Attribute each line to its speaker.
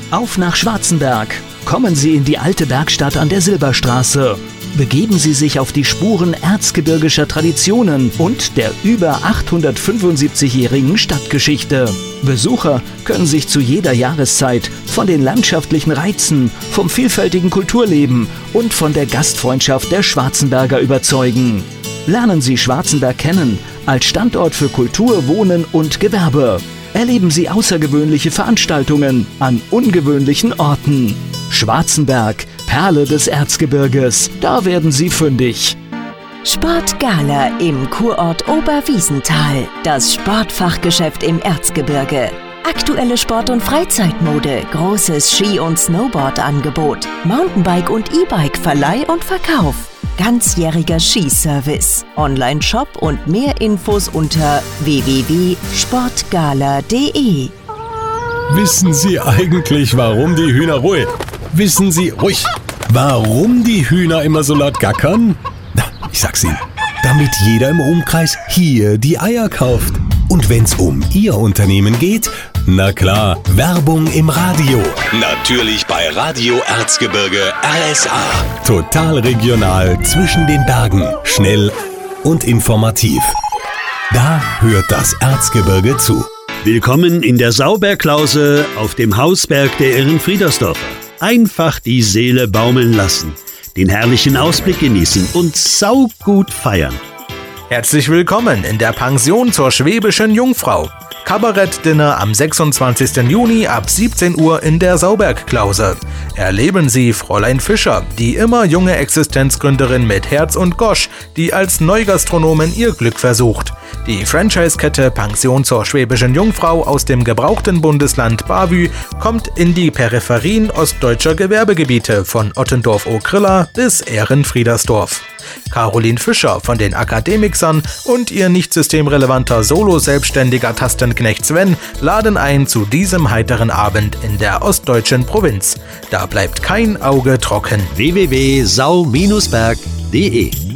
Speaker 1: Auf nach Schwarzenberg. Kommen Sie in die alte Werkstatt an der Silberstraße. Begeben Sie sich auf die Spuren erzgebirgischer Traditionen und der über 875-jährigen Stadtgeschichte. Besucher können sich zu jeder Jahreszeit von den landschaftlichen Reizen, vom vielfältigen Kulturleben und von der Gastfreundschaft der Schwarzenberger überzeugen. Lernen Sie Schwarzenberg kennen als Standort für Kultur, Wohnen und Gewerbe. Erleben Sie außergewöhnliche Veranstaltungen an ungewöhnlichen Orten. Schwarzenberg, Perle des Erzgebirges, da werden Sie fündig.
Speaker 2: Sportgala im Kurort Oberwiesenthal, das Sportfachgeschäft im Erzgebirge. Aktuelle Sport- und Freizeitmode, großes Ski- und Snowboard-Angebot, Mountainbike- und E-Bike-Verleih und Verkauf, ganzjähriger Skiservice, Online-Shop und mehr Infos unter www.sportgala.de.
Speaker 3: Wissen Sie eigentlich, warum die Hühner ruhig? Wissen Sie ruhig, warum die Hühner immer so laut gackern? Na, ich sag's Ihnen. Damit jeder im Umkreis hier die Eier kauft. Und wenn's um Ihr Unternehmen geht, na klar, Werbung im Radio.
Speaker 4: Natürlich bei Radio Erzgebirge RSA.
Speaker 3: Total regional zwischen den Bergen, schnell und informativ. Da hört das Erzgebirge zu.
Speaker 5: Willkommen in der Sauberklause auf dem Hausberg der Ehrenfriedersdorfer. Einfach die Seele baumeln lassen, den herrlichen Ausblick genießen und saugut feiern.
Speaker 6: Herzlich willkommen in der Pension zur Schwäbischen Jungfrau. Kabarettdinner am 26. Juni ab 17 Uhr in der Saubergklause. Erleben Sie Fräulein Fischer, die immer junge Existenzgründerin mit Herz und Gosch, die als Neugastronomin ihr Glück versucht. Die Franchise-Kette Pension zur Schwäbischen Jungfrau aus dem gebrauchten Bundesland Bavü kommt in die Peripherien ostdeutscher Gewerbegebiete von Ottendorf-Okrilla bis Ehrenfriedersdorf. Caroline Fischer von den Akademikern und ihr nicht systemrelevanter Solo-Selbstständiger Tastenknecht Sven laden ein zu diesem heiteren Abend in der ostdeutschen Provinz. Da bleibt kein Auge trocken.
Speaker 4: www.sau-berg.de